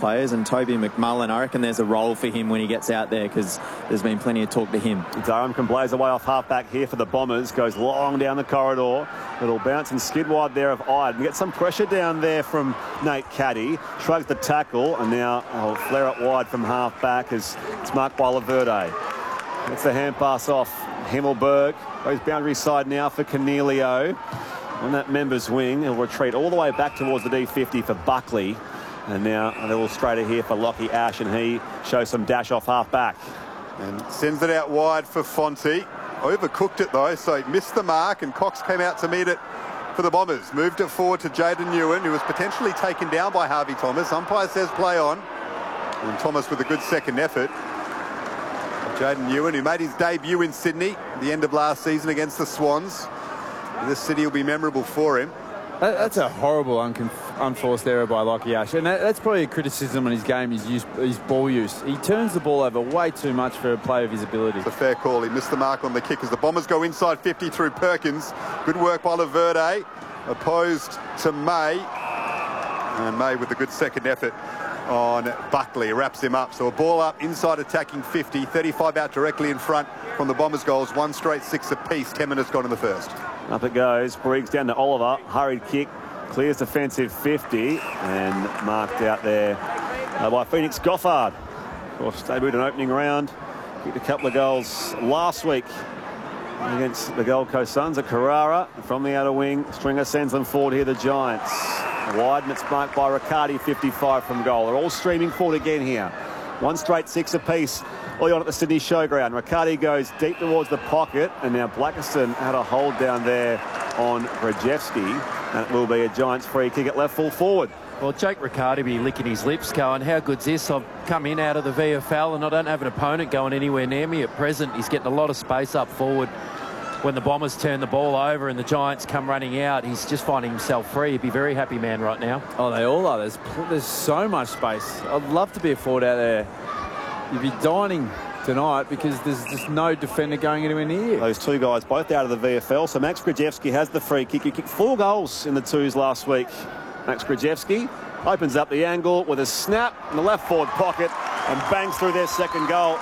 players, and Toby McMullen, I reckon there's a role for him when he gets out there, because there's been plenty of talk to him. Durham can blaze away off half-back here for the Bombers. Goes long down the corridor. Little bounce and skid wide there of Ide. We get some pressure down there from Nate Caddy. Shrugs the tackle, and now I'll flare it wide from half-back as it's marked by Laverde. That's the hand pass off. Himmelberg goes boundary side now for Cornelio. On that member's wing, he'll retreat all the way back towards the D50 for Buckley. And now a little straighter here for Lockie Ash, and he shows some dash off half-back. And sends it out wide for Fonte. Overcooked it though, so he missed the mark, and Cox came out to meet it for the Bombers. Moved it forward to Jaden Ewan, who was potentially taken down by Harvey Thomas. Umpire says play on. And Thomas with a good second effort. Jaden Ewan, who made his debut in Sydney at the end of last season against the Swans. This city will be memorable for him. That's a horrible unforced error by Lockie Ash, and that's probably a criticism on his game, his ball use. He turns the ball over way too much for a player of his ability. It's a fair call. He missed the mark on the kick as the Bombers go inside 50 through Perkins. Good work by Laverde, opposed to May. And May with a good second effort on Buckley, wraps him up. So a ball up, inside attacking 50, 35 out directly in front from the Bombers goals, 1 straight 6 apiece, 10 minutes gone in the first. Up it goes. Briggs down to Oliver. Hurried kick. Clears defensive 50. And marked out there by Phoenix Goffard. Of course, debuted an opening round. Kicked a couple of goals last week against the Gold Coast Suns at Carrara. From the outer wing, Stringer sends them forward here, the Giants. Wide, and it's marked by Riccardi, 55 from goal. They're all streaming forward again here. 1 straight 6 apiece. Early on at the Sydney Showground. Riccardi goes deep towards the pocket, and now Blackiston had a hold down there on Grajewski, and it will be a Giants free kick at left full forward. Well, Jake Riccardi be licking his lips going, how good's this? I've come in out of the VFL and I don't have an opponent going anywhere near me at present. He's getting a lot of space up forward. When the Bombers turn the ball over and the Giants come running out, he's just finding himself free. He'd be a very happy man right now. Oh, they all are. There's so much space. I'd love to be a forward out there. You'd be dining tonight because there's just no defender going anywhere near you. Those two guys both out of the VFL. So Max Grajewski has the free kick. He kicked 4 goals in the twos last week. Max Grajewski opens up the angle with a snap in the left forward pocket and bangs through their second goal.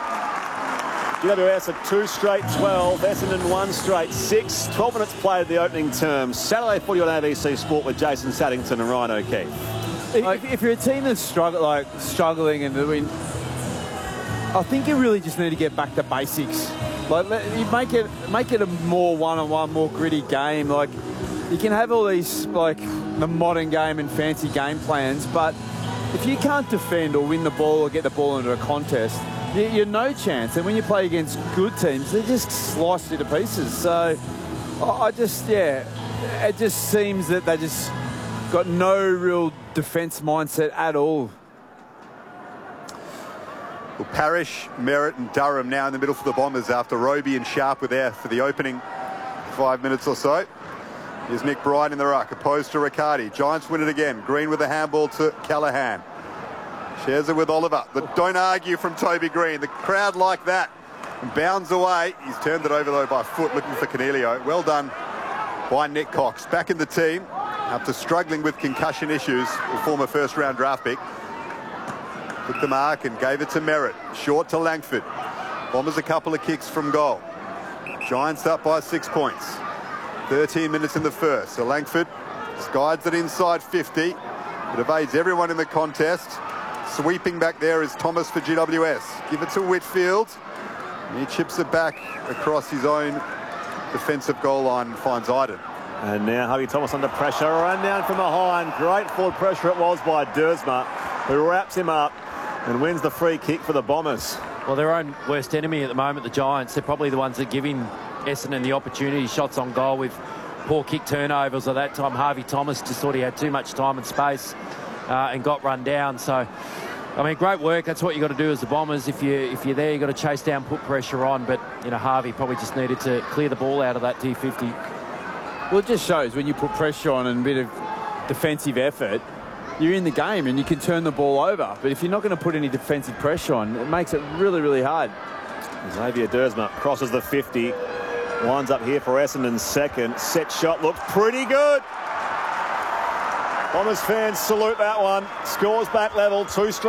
GWS at 2 straight 12, Essendon 1 straight 6. 12 minutes played at the opening term. Saturday footy on ABC Sport with Jason Saddington and Ryan O'Keefe. If you're a team that's struggling and doing, I think you really just need to get back to basics. Like, you make it a more one-on-one, more gritty game. Like, you can have all these, like, the modern game and fancy game plans, but if you can't defend or win the ball or get the ball into a contest, you're no chance. And when you play against good teams, they just slice you to pieces. So it just seems that they just got no real defence mindset at all. Well, Parrish, Merritt and Durham now in the middle for the Bombers after Roby and Sharp were there for the opening 5 minutes or so. Here's Nick Bryan in the ruck, opposed to Riccardi. Giants win it again. Green with a handball to Callaghan. Shares it with Oliver. But don't argue from Toby Green. The crowd like that. And bounds away. He's turned it over though by foot, looking for Cornelio. Well done by Nick Cox. Back in the team after struggling with concussion issues, a former first-round draft pick. Took the mark and gave it to Merritt. Short to Langford. Bombers a couple of kicks from goal. Giants up by 6 points. 13 minutes in the first. So Langford guides it inside 50. It evades everyone in the contest. Sweeping back there is Thomas for GWS. Give it to Whitfield. And he chips it back across his own defensive goal line and finds Iden. And now Harvey Thomas under pressure. Run down from behind. Great forward pressure it was by Dersma, who wraps him up and wins the free kick for the Bombers. Well, their own worst enemy at the moment, the Giants, they're probably the ones that give in Essendon the opportunity. Shots on goal with poor kick turnovers. At that time, Harvey Thomas just thought he had too much time and space and got run down. So, I mean, great work. That's what you got to do as the Bombers. If you're there, you got to chase down, put pressure on. But you know, Harvey probably just needed to clear the ball out of that T50. Well, it just shows when you put pressure on and a bit of defensive effort, you're in the game and you can turn the ball over. But if you're not going to put any defensive pressure on, it makes it really, really hard. Xavier Dersma crosses the 50. Winds up here for Essendon's second. Set shot looks pretty good. Bombers fans salute that one. Scores back level, 2 straight.